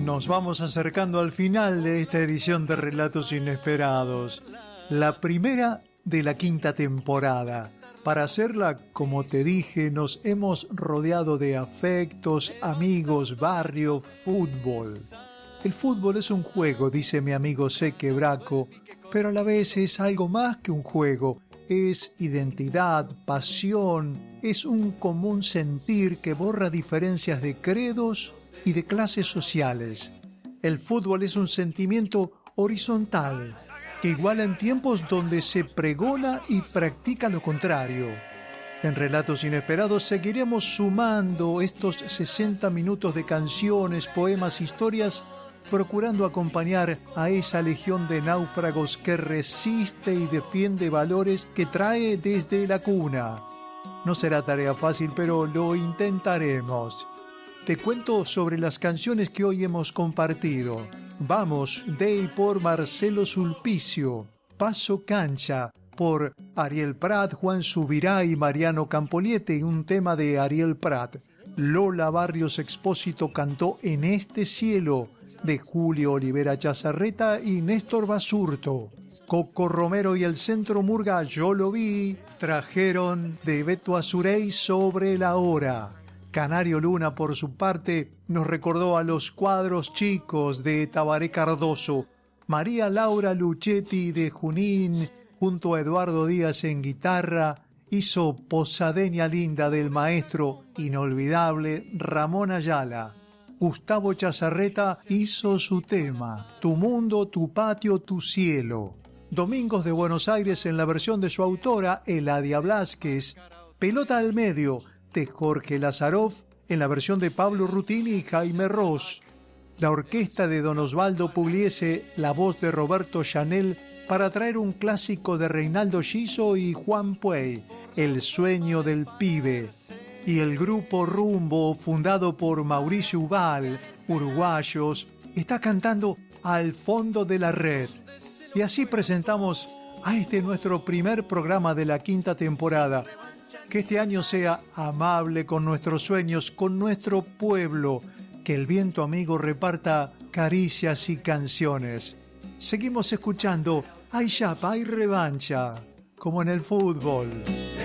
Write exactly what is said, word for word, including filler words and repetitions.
Nos vamos acercando al final de esta edición de Relatos Inesperados, la primera de la quinta temporada. Para hacerla, como te dije, nos hemos rodeado de afectos, amigos, barrio, fútbol. El fútbol es un juego, dice mi amigo Seque Braco, pero a la vez es algo más que un juego. Es identidad, pasión, es un común sentir que borra diferencias de credos y de clases sociales. El fútbol es un sentimiento horizontal que iguala en tiempos donde se pregona y practica lo contrario. En Relatos Inesperados seguiremos sumando estos sesenta minutos de canciones, poemas, historias, procurando acompañar a esa legión de náufragos que resiste y defiende valores que trae desde la cuna. No será tarea fácil, pero lo intentaremos. Te cuento sobre las canciones que hoy hemos compartido. Vamos, de y por Marcelo Sulpicio. Paso Cancha, por Ariel Prat, Juan Subirá y Mariano Campoliete, un tema de Ariel Prat. Lola Barrios Expósito cantó En este cielo, de Julio Olivera Chazarreta y Néstor Basurto. Coco Romero y el Centro Murga, Yo lo vi, trajeron de Beto Azurey Sobre la hora. Canario Luna, por su parte, nos recordó a los Cuadros Chicos de Tabaré Cardoso. María Laura Luchetti de Junín, junto a Eduardo Díaz en guitarra, hizo Posadeña Linda del maestro inolvidable Ramón Ayala. Gustavo Chazarreta hizo su tema, Tu mundo, tu patio, tu cielo. Domingos de Buenos Aires en la versión de su autora, Eladia Blázquez. Pelota al medio, de Jorge Lazaroff, en la versión de Pablo Rutini y Jaime Ross. La orquesta de Don Osvaldo Pugliese, la voz de Roberto Chanel, para traer un clásico de Reinaldo Giso y Juan Puey, El sueño del pibe. Y el grupo Rumbo, fundado por Mauricio Ubal, uruguayos, está cantando Al fondo de la red. Y así presentamos a este nuestro primer programa de la quinta temporada. Que este año sea amable con nuestros sueños, con nuestro pueblo. Que el viento amigo reparta caricias y canciones. Seguimos escuchando Hay chapa, hay revancha, como en el fútbol.